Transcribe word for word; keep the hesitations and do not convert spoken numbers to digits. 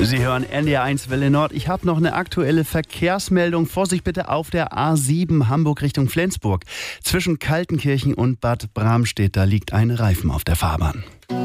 Sie hören N D R eins Welle Nord. Ich habe noch eine aktuelle Verkehrsmeldung. Vorsicht bitte auf der A sieben Hamburg Richtung Flensburg. Zwischen Kaltenkirchen und Bad Bramstedt, da liegt ein Reifen auf der Fahrbahn.